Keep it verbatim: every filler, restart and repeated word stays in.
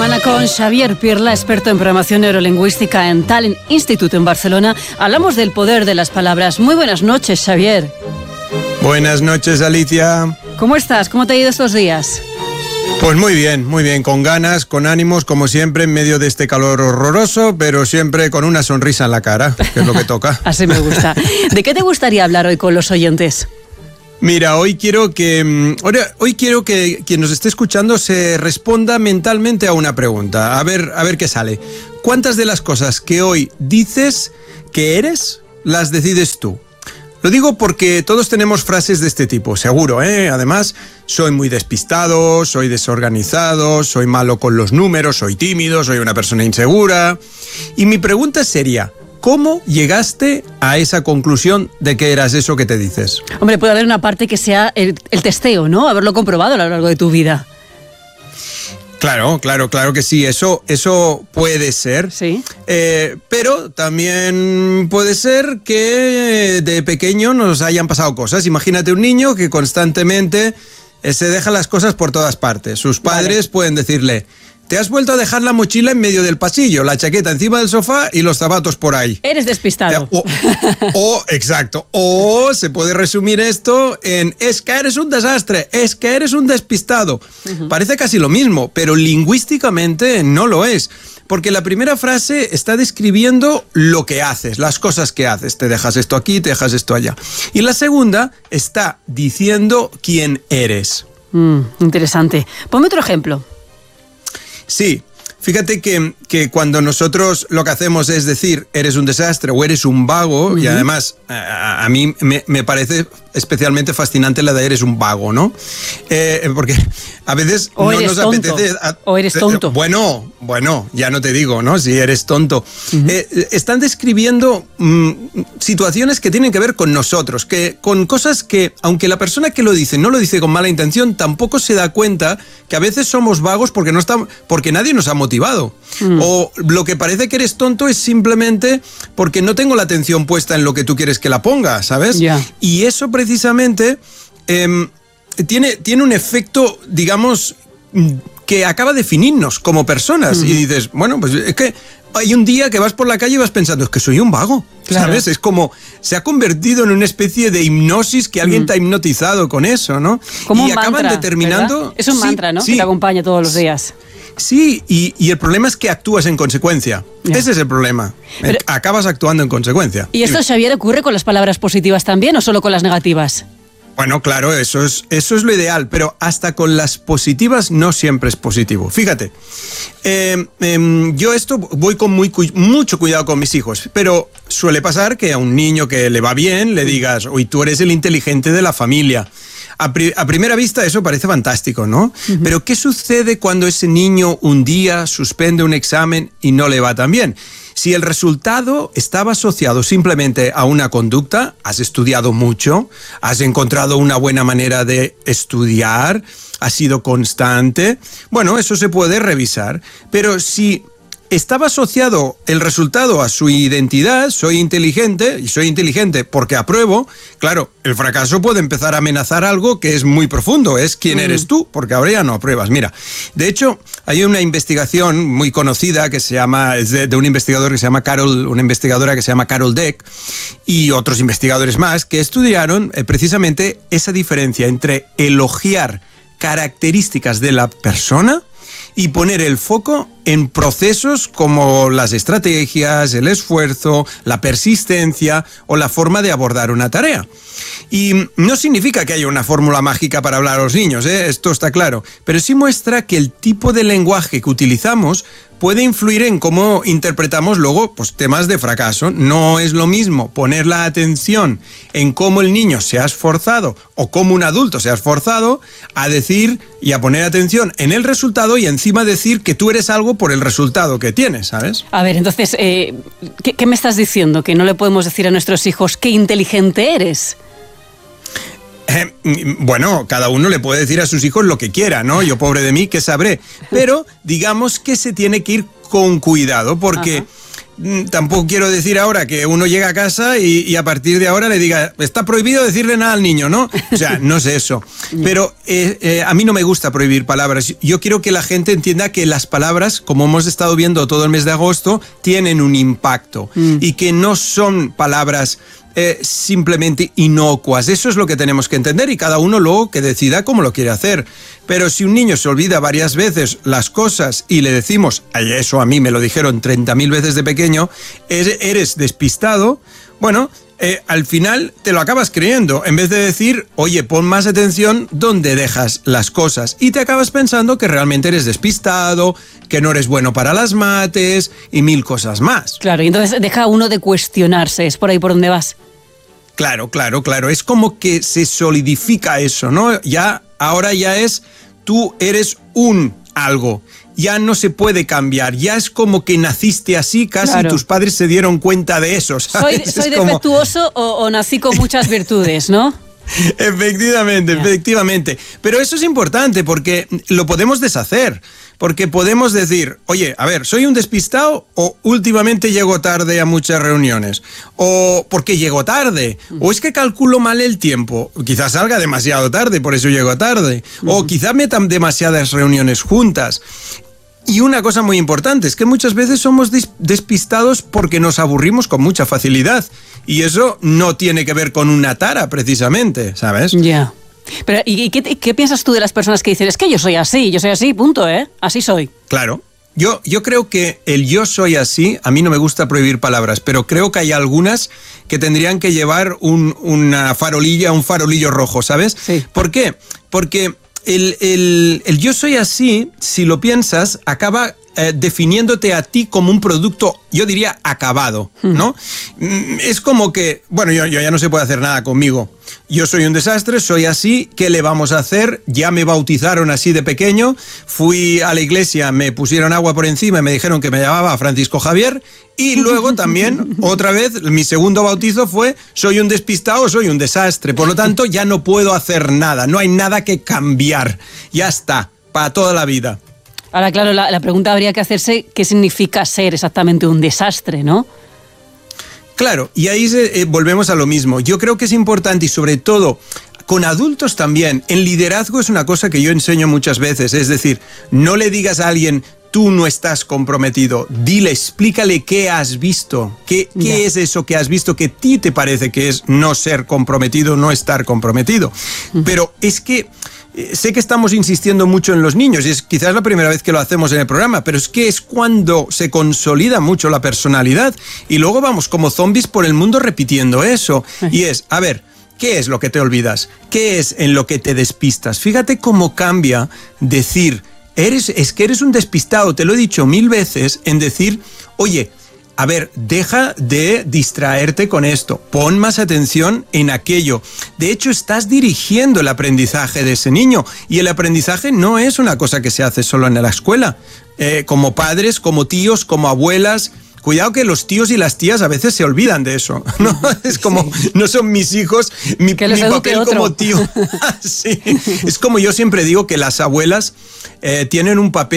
semana con Xavier Pirla, experto en programación neurolingüística en Talent Institute en Barcelona. Hablamos del poder de las palabras. Muy buenas noches, Xavier. Buenas noches, Alicia. ¿Cómo estás? ¿Cómo te ha ido estos días? Pues muy bien, muy bien, con ganas, con ánimos, como siempre, en medio de este calor horroroso, pero siempre con una sonrisa en la cara, que es lo que toca. Así me gusta. ¿De qué te gustaría hablar hoy con los oyentes? Mira, hoy quiero que hoy, hoy quiero que quien nos esté escuchando se responda mentalmente a una pregunta. A ver, a ver qué sale. ¿Cuántas de las cosas que hoy dices que eres, las decides tú? Lo digo porque todos tenemos frases de este tipo, seguro, ¿eh? Además, soy muy despistado, soy desorganizado, soy malo con los números, soy tímido, soy una persona insegura. Y mi pregunta sería, ¿cómo llegaste a esa conclusión de que eras eso que te dices? Hombre, puede haber una parte que sea el, el testeo, ¿no? Haberlo comprobado a lo largo de tu vida. Claro, claro, claro que sí, eso, eso puede ser, sí. Eh, pero también puede ser que de pequeño nos hayan pasado cosas. Imagínate un niño que constantemente eh, se deja las cosas por todas partes. Sus padres vale. pueden decirle, te has vuelto a dejar la mochila en medio del pasillo, la chaqueta encima del sofá y los zapatos por ahí. Eres despistado. O, o, exacto, o se puede resumir esto en es que eres un desastre, es que eres un despistado. Uh-huh. Parece casi lo mismo, pero lingüísticamente no lo es. Porque la primera frase está describiendo lo que haces, las cosas que haces. Te dejas esto aquí, te dejas esto allá. Y la segunda está diciendo quién eres. Mm, interesante. Ponme otro ejemplo. Sí, fíjate que, que cuando nosotros lo que hacemos es decir eres un desastre o eres un vago, uh-huh. y además a, a mí me, me parece especialmente fascinante la de eres un vago, ¿no? Eh, porque a veces o no eres nos tonto. apetece... A, o eres tonto. Bueno, bueno, ya no te digo, ¿no? Si eres tonto. Uh-huh. Eh, están describiendo mm, situaciones que tienen que ver con nosotros, que con cosas que, aunque la persona que lo dice no lo dice con mala intención, tampoco se da cuenta que a veces somos vagos porque no está, porque nadie nos ha motivado. Uh-huh. O lo que parece que eres tonto es simplemente porque no tengo la atención puesta en lo que tú quieres que la ponga, ¿sabes? Yeah. Y eso precisamente eh, tiene, tiene un efecto, digamos, que acaba de definirnos como personas. Uh-huh. Y dices, bueno, pues es que hay un día que vas por la calle y vas pensando, es que soy un vago, claro. ¿sabes? Es como, se ha convertido en una especie de hipnosis que alguien uh-huh. te ha hipnotizado con eso, ¿no? Como y un acaban mantra, determinando... ¿verdad? Es un sí, mantra, ¿no? Sí. Que te acompaña todos los días. Sí, y, y el problema es que actúas en consecuencia. Yeah. Ese es el problema. Pero, acabas actuando en consecuencia. ¿Y esto, Xavier, ocurre con las palabras positivas también o solo con las negativas? Bueno, claro, eso es, eso es lo ideal, pero hasta con las positivas no siempre es positivo. Fíjate, eh, eh, yo esto voy con muy, mucho cuidado con mis hijos, pero suele pasar que a un niño que le va bien le digas, hoy tú eres el inteligente de la familia. A, pri- a primera vista eso parece fantástico, ¿no? Uh-huh. Pero ¿qué sucede cuando ese niño un día suspende un examen y no le va tan bien? Si el resultado estaba asociado simplemente a una conducta, has estudiado mucho, has encontrado una buena manera de estudiar, has sido constante, bueno, eso se puede revisar. Pero si estaba asociado el resultado a su identidad, soy inteligente, y soy inteligente porque apruebo, claro, el fracaso puede empezar a amenazar algo que es muy profundo, es quién eres tú, porque ahora ya no apruebas. Mira, de hecho, hay una investigación muy conocida que se llama, es de, de un investigador que se llama Carol, una investigadora que se llama Carol Dweck, y otros investigadores más, que estudiaron eh, precisamente esa diferencia entre elogiar características de la persona y poner el foco en procesos como las estrategias, el esfuerzo, la persistencia o la forma de abordar una tarea. Y no significa que haya una fórmula mágica para hablar a los niños, ¿eh? Esto está claro, pero sí muestra que el tipo de lenguaje que utilizamos puede influir en cómo interpretamos luego pues, temas de fracaso. No es lo mismo poner la atención en cómo el niño se ha esforzado o cómo un adulto se ha esforzado a decir y a poner atención en el resultado y encima decir que tú eres algo por el resultado que tienes, ¿sabes? A ver, entonces, eh, ¿qué, ¿qué me estás diciendo? ¿Que no le podemos decir a nuestros hijos qué inteligente eres? Eh, bueno, cada uno le puede decir a sus hijos lo que quiera, ¿no? Yo, pobre de mí, ¿qué sabré? Pero digamos que se tiene que ir con cuidado porque... Ajá. tampoco quiero decir ahora que uno llega a casa y, y a partir de ahora le diga, está prohibido decirle nada al niño, ¿no? O sea, no es eso. Pero eh, eh, a mí no me gusta prohibir palabras. Yo quiero que la gente entienda que las palabras, como hemos estado viendo todo el mes de agosto, tienen un impacto mm. y que no son palabras Eh, simplemente inocuas. Eso es lo que tenemos que entender y cada uno luego que decida cómo lo quiere hacer. Pero si un niño se olvida varias veces las cosas y le decimos, ay, eso a mí me lo dijeron treinta mil veces de pequeño, eres despistado, bueno, eh, al final te lo acabas creyendo. En vez de decir, oye, pon más atención donde dejas las cosas. Y te acabas pensando que realmente eres despistado, que no eres bueno para las mates y mil cosas más. Claro, y entonces deja uno de cuestionarse. ¿Es por ahí por donde vas? Claro, claro, claro. Es como que se solidifica eso, ¿no? Ya, ahora ya es, tú eres un algo. Ya no se puede cambiar. Ya es como que naciste así, casi claro. Tus padres se dieron cuenta de eso, ¿sabes? Soy, soy defectuoso como... o, o nací con muchas virtudes, ¿no? Efectivamente, yeah. efectivamente. Pero eso es importante porque lo podemos deshacer. Porque podemos decir, oye, a ver, ¿soy un despistado o últimamente llego tarde a muchas reuniones? O porque llego tarde, o es que calculo mal el tiempo, quizás salga demasiado tarde, por eso llego tarde, o quizás metan demasiadas reuniones juntas. Y una cosa muy importante es que muchas veces somos despistados porque nos aburrimos con mucha facilidad. Y eso no tiene que ver con una tara, precisamente, ¿sabes? Ya. Yeah. Pero, ¿y qué, qué piensas tú de las personas que dicen, es que yo soy así, yo soy así, punto, ¿eh? Así soy. Claro. Yo, yo creo que el yo soy así, a mí no me gusta prohibir palabras, pero creo que hay algunas que tendrían que llevar un, una farolilla, un farolillo rojo, ¿sabes? Sí. ¿Por qué? Porque el, el, el yo soy así, si lo piensas, acaba eh, definiéndote a ti como un producto, yo diría, acabado, ¿no? Mm. Es como que, bueno, yo, yo ya no se puede hacer nada conmigo. Yo soy un desastre, soy así, ¿qué le vamos a hacer? Ya me bautizaron así de pequeño, fui a la iglesia, me pusieron agua por encima y me dijeron que me llamaba Francisco Javier y luego también, otra vez, mi segundo bautizo fue, soy un despistado, soy un desastre, por lo tanto ya no puedo hacer nada, no hay nada que cambiar, ya está, para toda la vida. Ahora, claro, la, la pregunta habría que hacerse, ¿qué significa ser exactamente un desastre, no? Claro, y ahí se, eh, volvemos a lo mismo. Yo creo que es importante y sobre todo con adultos también. En liderazgo es una cosa que yo enseño muchas veces. Es decir, no le digas a alguien, tú no estás comprometido. Dile, explícale qué has visto. ¿Qué, qué es eso que has visto que a ti te parece que es no ser comprometido, no estar comprometido? Uh-huh. Pero es que... Sé que estamos insistiendo mucho en los niños y es quizás la primera vez que lo hacemos en el programa, pero es que es cuando se consolida mucho la personalidad y luego vamos como zombies por el mundo repitiendo eso. Y es, a ver, ¿qué es lo que te olvidas? ¿Qué es en lo que te despistas? Fíjate cómo cambia decir, eres, es que eres un despistado, te lo he dicho mil veces, en decir, oye, a ver, deja de distraerte con esto, pon más atención en aquello. De hecho, estás dirigiendo el aprendizaje de ese niño y el aprendizaje no es una cosa que se hace solo en la escuela. Eh, como padres, como tíos, como abuelas... Cuidado que los tíos y las tías a veces se olvidan de eso, ¿no? Es como, sí. No son mis hijos, mi, mi papel otro. Como tío. Sí. Es como yo siempre digo que las abuelas eh, tienen un papel